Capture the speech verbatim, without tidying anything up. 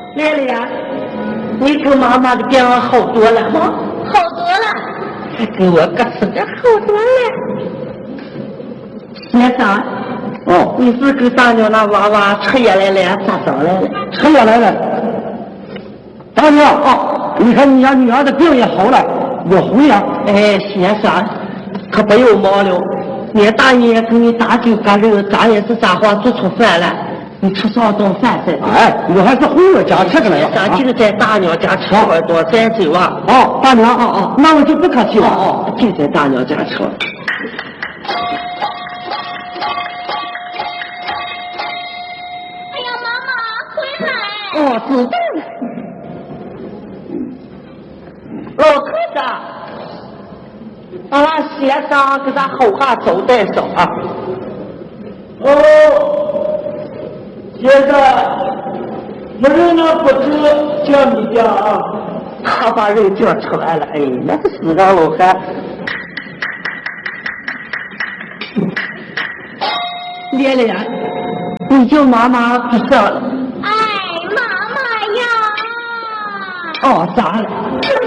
来了呀，你跟妈妈的变化好多了吗？ 好多了。 还跟我哥似的好多了。先生， 哦， 你是跟大娘那娃娃吃药来了，咋着来了？ 吃药来了。大娘，哦，你看你家女儿的病也好了，有红呀。 哎，先生，可不有毛了。你大爷跟你打酒干肉，咱也是咋话做出饭来。你吃上顿饭再走。 哎，我还是回我家吃的了。 咱就在大娘家吃好多再走啊。 哦，大娘，哦哦，那我就不客气了。 哦哦，就在大娘家吃。 哎呀，妈妈回来。 哦，知道了。老头子，俺先生给咱后下招待上啊。 哦，先生，没人能不知叫你家啊？ 他把人叫出来了，哎，那个死个老汉。连连，你叫妈妈不上了。 哎，妈妈呀！ 哦，咋了？